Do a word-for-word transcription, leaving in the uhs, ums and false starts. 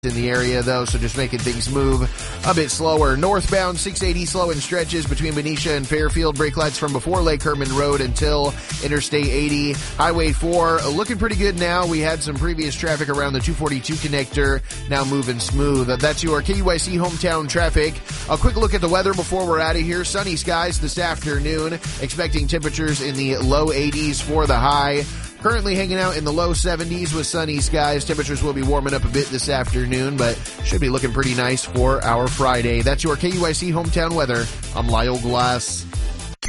in the area, though, so just making things move a bit slower. Northbound six eighty slow in stretches between Benicia and Fairfield. Brake lights from before Lake Herman Road until Interstate eighty. Highway four looking pretty good now. We had some previous traffic around the two forty-two connector, now moving smooth. That's your K U I C hometown traffic. A quick look at the weather before we're out of here. Sunny skies this afternoon. Expecting temperatures in the low eighties for the high. Currently hanging out in the low seventies with sunny skies. Temperatures will be warming up a bit this afternoon, but should be looking pretty nice for our Friday. That's your K U I C hometown weather. I'm Lyle Glass.